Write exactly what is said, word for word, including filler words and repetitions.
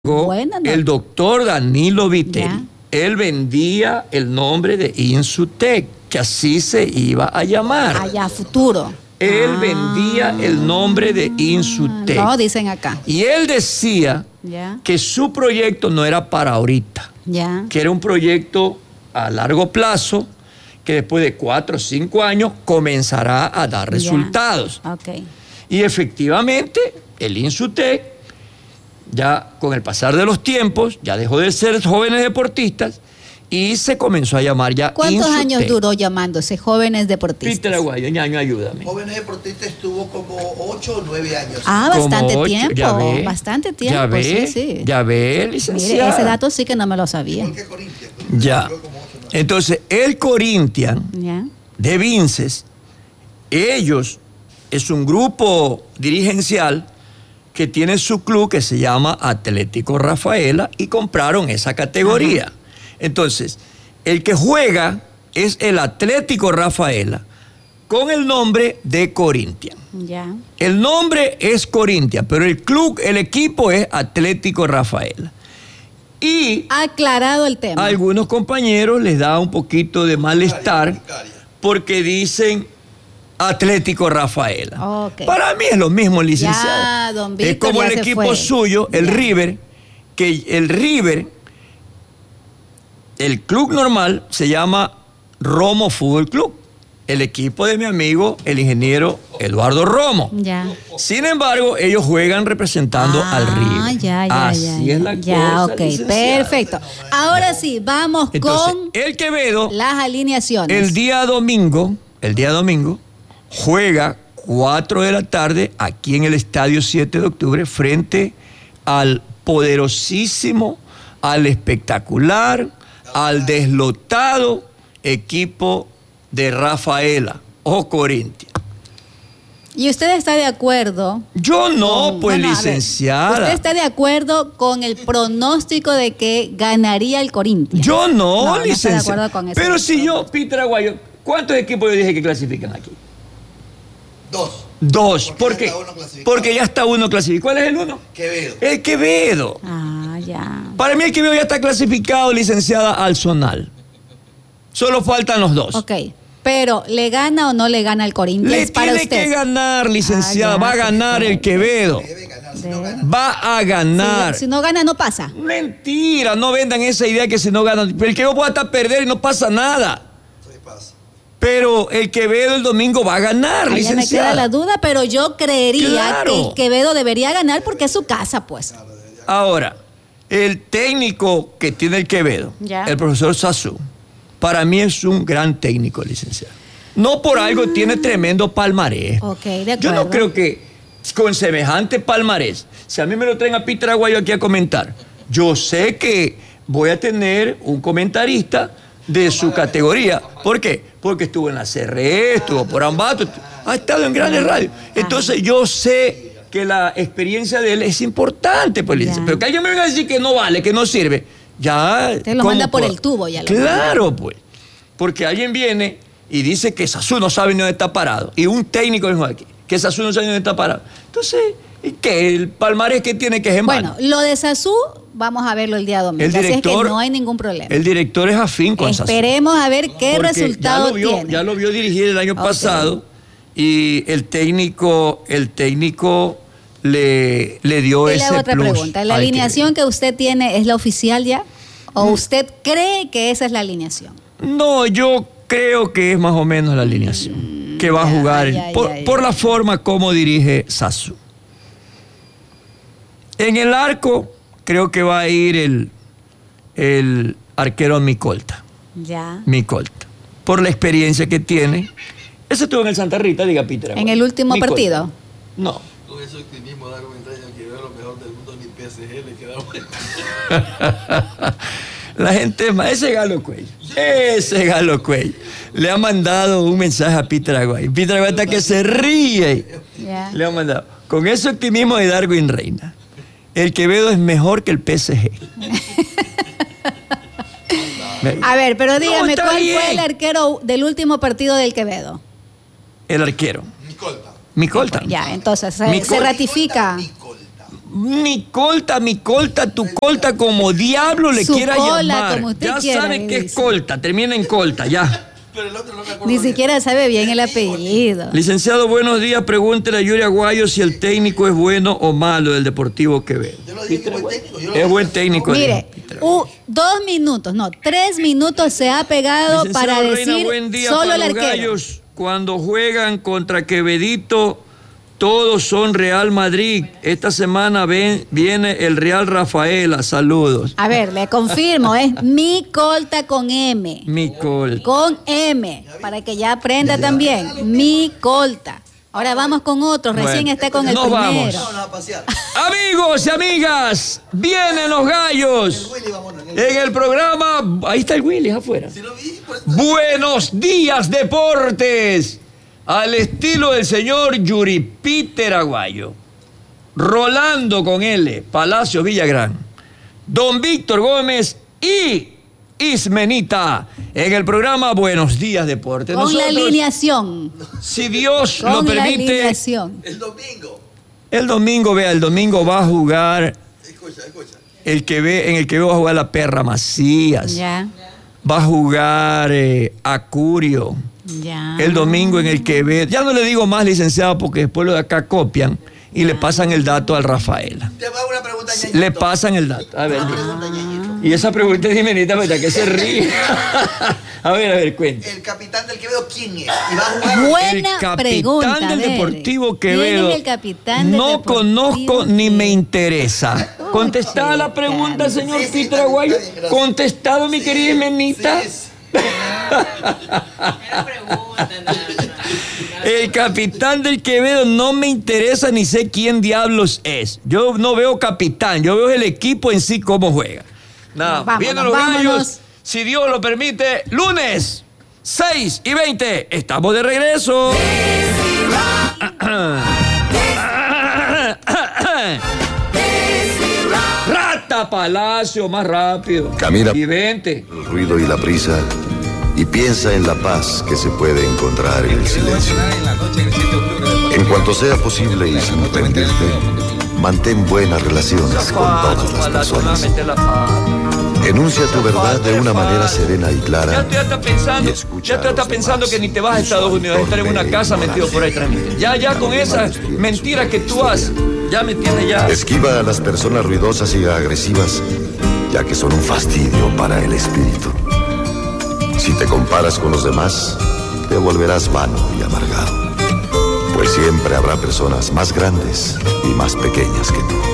Bueno, no. El doctor Danilo Viteri, ya. Él vendía el nombre de Insutec, que así se iba a llamar. Allá, futuro. Él ah. vendía el nombre de Insutec. No, dicen acá. Y él decía ya. que su proyecto no era para ahorita, ya. que era un proyecto a largo plazo, que después de cuatro o cinco años comenzará a dar resultados. Okay. Y efectivamente, el Insutec, ya con el pasar de los tiempos, ya dejó de ser jóvenes deportistas y se comenzó a llamar ya ¿Cuántos Insutec. años duró llamándose jóvenes deportistas? Peter Aguayo, ñaño, ayúdame. Jóvenes deportistas estuvo como ocho o nueve años. Ah, bastante ocho, tiempo, ya ve, bastante tiempo. Ya ve, sí, sí. ya ve, licenciada. Mire, ese dato sí que no me lo sabía. Igual que Corinthians. Ya. Entonces, el Corinthians ya. de Vinces, ellos, es un grupo dirigencial que tiene su club que se llama Atlético Rafaela y compraron esa categoría. Ajá. Entonces, el que juega es el Atlético Rafaela con el nombre de Corinthians. Ya. El nombre es Corinthians, pero el club, el equipo es Atlético Rafaela. Y aclarado el tema. A algunos compañeros les da un poquito de malestar porque dicen Atlético Rafaela. Okay. Para mí es lo mismo, licenciado. Ya, don Víctor, es como el equipo fue. suyo, el ya. River, que el River, el club normal se llama Romo Fútbol Club. El equipo de mi amigo, el ingeniero Eduardo Romo. Ya. Sin embargo, ellos juegan representando ah, al River. Ya, ya, Así ya, es la ya, cosa, ok, licenciada. Perfecto. Ahora sí, vamos Entonces, con el Quevedo, las alineaciones. El día domingo, el día domingo, juega cuatro de la tarde aquí en el Estadio siete de octubre frente al poderosísimo, al espectacular, al deslotado equipo de Rafaela o Corinthians. ¿Y usted está de acuerdo? Yo no, con, pues bueno, licenciada. ¿Usted está de acuerdo con el pronóstico de que ganaría el Corinthians? Yo no, no licenciada. No estoy de acuerdo con eso. Pero si yo, Peter Aguayo, ¿cuántos equipos yo dije que clasifican aquí? Dos. Dos. ¿Por qué? Ya Porque ya está uno clasificado. ¿Cuál es el uno? Quevedo. El Quevedo. Ah, ya. Para mí el Quevedo ya está clasificado, licenciada, al zonal. Solo faltan los dos. Ok. Pero, ¿le gana o no le gana el Corinthians Le para tiene usted? que ganar, licenciada. Ah, ya, va a ganar el Quevedo. Debe ganar, si no gana. Va a ganar. Si, si no gana, no pasa. Mentira, no vendan esa idea que si no ganan. El Quevedo puede hasta perder y no pasa nada. Sí pasa. Pero el Quevedo el domingo va a ganar, Ahí licenciada. me queda la duda, pero yo creería Claro. que el Quevedo debería ganar porque es su casa, pues. Ahora, el técnico que tiene el Quevedo, ya. el profesor Sassou, para mí es un gran técnico, licenciado. No por algo mm. tiene tremendo palmarés. Ok, de acuerdo. Yo no creo que con semejante palmarés, si a mí me lo traen a Peter Aguayo aquí a comentar, yo sé que voy a tener un comentarista de su categoría. ¿Por qué? Porque estuvo en la C R E, estuvo por Ambato, ha estado en grandes radios. Entonces yo sé que la experiencia de él es importante, pues, licenciado. Pero que alguien me venga a decir que no vale, que no sirve, ya... Te lo manda por el tubo ya. Lo claro, manda. Pues. Porque alguien viene y dice que Sassou no sabe ni dónde está parado. Y un técnico dijo aquí, que Sassou no sabe ni dónde está parado. Entonces, ¿qué? El palmarés que tiene que es en Bueno, mano. lo de Sassou, vamos a verlo el día domingo. El director, así es que no hay ningún problema. El director es afín con Sassou. Esperemos a ver qué Porque resultado ya lo vio, tiene. Ya lo vio dirigir el año okay. pasado y el técnico, el técnico le, le dio y ese le hago otra plus pregunta. ¿La alineación que... que usted tiene es la oficial ya? ¿O mm. usted cree que esa es la alineación? No, yo creo que es más o menos la alineación mm, que va ya, a jugar ya, por, ya, por la forma como dirige Sassou. En el arco creo que va a ir el, el arquero Micolta. Ya. Micolta. Por la experiencia que tiene. Ese estuvo en el Santa Rita, diga Peter. ¿En el último Micolta. Partido? No. Con ese optimismo de argumentación que veo lo mejor del mundo, ni P S G le queda bueno. La gente, ese Galo Cuello, ese Galo Cuello, le ha mandado un mensaje a Peter Aguayo. Peter Aguayo está que se ríe. Yeah. Le ha mandado, con ese optimismo de Darwin Reina, el Quevedo es mejor que el P S G. A ver, pero dígame, no, ¿cuál bien. fue el arquero del último partido del Quevedo? El arquero. Micolta. Micolta. Ya, entonces se, se ratifica. Mi colta, mi colta, tu colta, como diablo le Su quiera cola, llamar. como usted Ya quiera, sabe le que es dice. colta, termina en colta, ya. Pero el otro no me acuerdo Ni bien. siquiera sabe bien el apellido. Licenciado, buenos días. Pregúntele a Yuri Aguayo si el técnico es bueno o malo del Deportivo Quevedo. Yo lo dije que buen técnico. Yo lo Es dije. buen técnico. Mire, u- dos minutos, no, tres minutos se ha pegado Licenciado para Reina, decir buen día solo para el los arquero. Gallos. Cuando juegan contra Quevedito, todos son Real Madrid. Esta semana ven, viene el Real Rafaela. Saludos. A ver, le confirmo, es mi colta con M. Mi colta. Con M, para que ya aprenda también. Mi colta. Ahora vamos con otro, recién Bueno, está con el nos primero. vamos. Vámonos a pasear. Amigos y amigas, vienen los Gallos. El Willy, vámonos. En el- En el programa, ahí está el Willy afuera. Si lo vi, por eso- Buenos días, deportes. Al estilo del señor Yuri Peter Aguayo. Rolando con L, Palacio Villagrán. Don Víctor Gómez y Ismenita. En el programa Buenos días, deportes. Con la Nosotros, alineación. si Dios lo Con la permite, alineación. El domingo. el domingo, vea, el domingo va a jugar Escucha, escucha. el que ve, en el que va a jugar la Perra Macías. Ya, Va a jugar eh, Acurio. ya. El domingo en el que ve. Ya no le digo más, licenciado, porque después lo de acá copian y le pasan el dato al Rafaela. Te hago una pregunta, Ñañito. Le pasan el dato. A ver, Una dime. pregunta, Ñañito. Y esa pregunta es dimenita, ¿verdad? Que se ríe. A ver, a ver, cuenta. El capitán del Quevedo, ¿quién es? Y va a jugar. Buena El capitán pregunta, del a ver. Deportivo ¿Quién Quevedo. es el capitán del No Deportivo conozco ni me Quevedo? interesa. Oh, Contestada la chica. pregunta, señor Sí, sí, Peter está bien, Aguayo. está bien, gracias. Contestado, mi Sí, querida Ismenita. sí, sí. El capitán del Quevedo no me interesa ni sé quién diablos es. Yo no veo capitán, yo veo el equipo en sí cómo juega. Nada, Vámonos, vienen los vámonos. Gallos, si Dios lo permite, lunes seis y veinte, estamos de regreso. Rata Palacio, más rápido. Camina. Y vente. El ruido y la prisa y piensa en la paz que se puede encontrar en el silencio. En cuanto sea posible y sin rendirte, mantén buenas relaciones con todas las personas. Enuncia tu verdad de una manera serena y Ya clara. estoy hasta pensando, Y escucha ya estoy a hasta los pensando demás. que ni te vas a Estados Unidos, a estar en una casa metido por ahí transmitiendo. Ya, ya con esas mentiras que tú haces, ya me entiendes ya. Esquiva a las personas ruidosas y agresivas, ya que son un fastidio para el espíritu. Si te comparas con los demás, te volverás vano y amargado, pues siempre habrá personas más grandes y más pequeñas que tú.